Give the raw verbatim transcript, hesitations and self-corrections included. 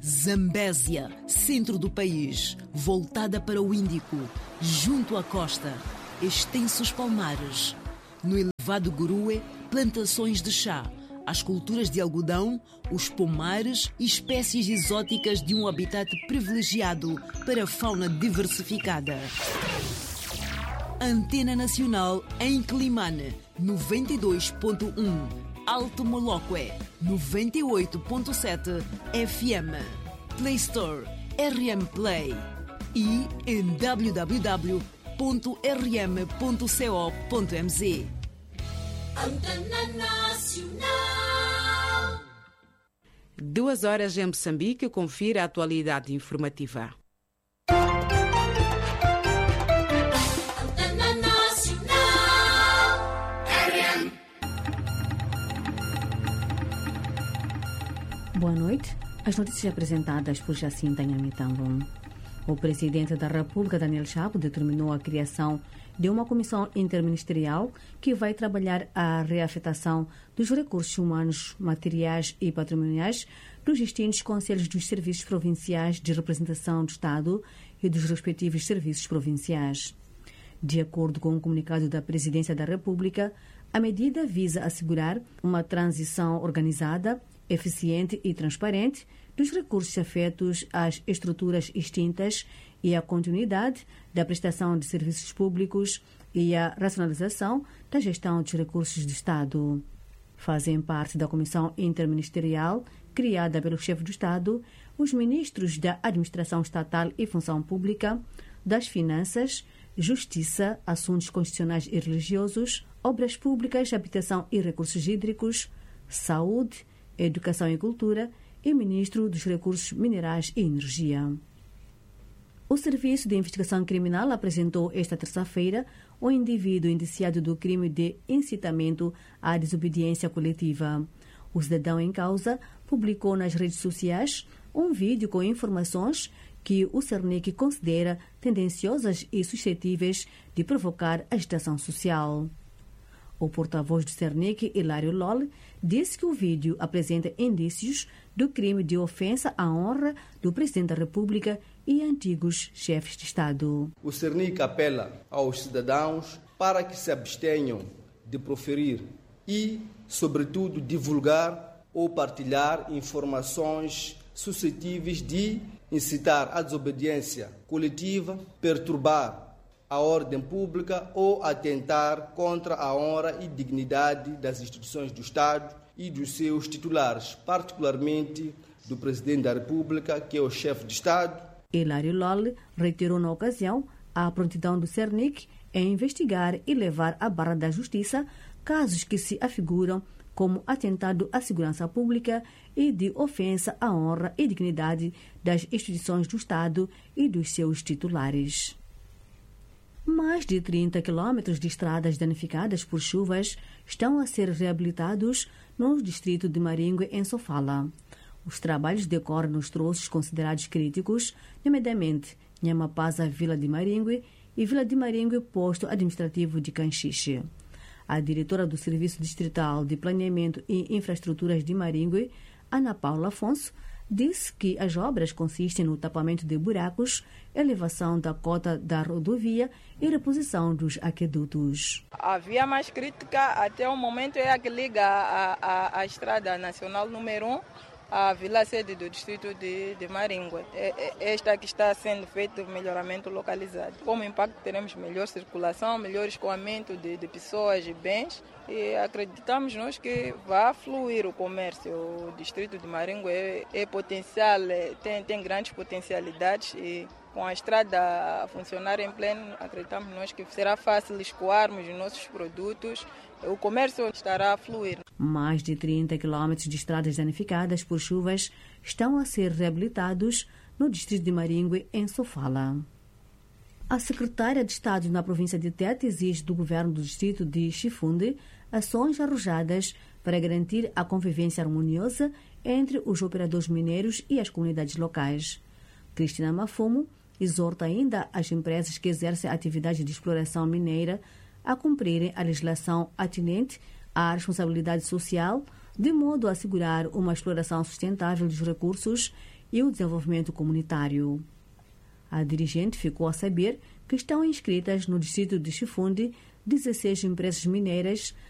Zambésia, centro do país, voltada para o Índico, junto à costa, extensos palmares. No elevado Gurue, plantações de chá, as culturas de algodão, os pomares e espécies exóticas de um habitat privilegiado para a fauna diversificada. Antena Nacional em Climane, noventa e dois ponto um. Alto Moloque, noventa e oito ponto sete F M. Play Store, R M Play. E em w w w ponto r m ponto co ponto m z. Antena Nacional. Duas horas em Moçambique, confira a atualidade informativa. Antena Nacional. R M. Boa noite. As notícias apresentadas por Jacinta Nhamitambo. O presidente da República, Daniel Chapo, determinou a criação de uma comissão interministerial que vai trabalhar a reafetação dos recursos humanos, materiais e patrimoniais dos distintos conselhos dos serviços provinciais de representação do Estado e dos respectivos serviços provinciais. De acordo com o comunicado da Presidência da República, a medida visa assegurar uma transição organizada, eficiente e transparente dos recursos afetos às estruturas extintas e a continuidade da prestação de serviços públicos e a racionalização da gestão dos recursos do Estado. Fazem parte da Comissão Interministerial, criada pelo chefe do Estado, os ministros da Administração Estatal e Função Pública, das Finanças, Justiça, Assuntos Constitucionais e Religiosos, Obras Públicas, Habitação e Recursos Hídricos, Saúde, Educação e Cultura e Ministro dos Recursos Minerais e Energia. O Serviço de Investigação Criminal apresentou esta terça-feira o indivíduo indiciado do crime de incitamento à desobediência coletiva. O cidadão em causa publicou nas redes sociais um vídeo com informações que o Cernic considera tendenciosas e suscetíveis de provocar agitação social. O porta-voz do Cernic, Hilário Lol, disse que o vídeo apresenta indícios do crime de ofensa à honra do Presidente da República e antigos chefes de Estado. O Cernic apela aos cidadãos para que se abstenham de proferir e, sobretudo, divulgar ou partilhar informações suscetíveis de incitar à desobediência coletiva, perturbar a ordem pública ou atentar contra a honra e dignidade das instituições do Estado e dos seus titulares, particularmente do Presidente da República, que é o chefe de Estado. Hilário Lol reiterou na ocasião a prontidão do Cernic em investigar e levar à barra da justiça casos que se afiguram como atentado à segurança pública e de ofensa à honra e dignidade das instituições do Estado e dos seus titulares. Mais de trinta quilômetros de estradas danificadas por chuvas estão a ser reabilitados no distrito de Maringue, em Sofala. Os trabalhos decorrem nos troços considerados críticos, nomeadamente Nhamapaza, Vila de Maringue, e Vila de Maringue, posto administrativo de Canchiche. A diretora do Serviço Distrital de Planeamento e Infraestruturas de Maringue, Ana Paula Afonso, disse que as obras consistem no tapamento de buracos, elevação da cota da rodovia e reposição dos aquedutos. A via mais crítica até o momento é a que liga a, a, a Estrada Nacional número um à Vila Sede do Distrito de, de Maringue. É, é esta que está sendo feito o melhoramento localizado. Como impacto, teremos melhor circulação, melhor escoamento de, de pessoas e bens, e acreditamos nós que vai fluir o comércio. O Distrito de Maringue é, é potencial, é, tem, tem grandes potencialidades e com a estrada a funcionar em pleno, acreditamos nós que será fácil escoarmos os nossos produtos, o comércio estará a fluir. Mais de trinta quilômetros de estradas danificadas por chuvas estão a ser reabilitados no distrito de Maringue, em Sofala. A secretária de Estado na província de Tete exige do governo do distrito de Chifunde ações arrojadas para garantir a convivência harmoniosa entre os operadores mineiros e as comunidades locais. Cristina Mafumo exorta ainda as empresas que exercem atividade de exploração mineira a cumprirem a legislação atinente à responsabilidade social, de modo a assegurar uma exploração sustentável dos recursos e o desenvolvimento comunitário. A dirigente ficou a saber que estão inscritas no distrito de Chifunde dezesseis empresas mineiras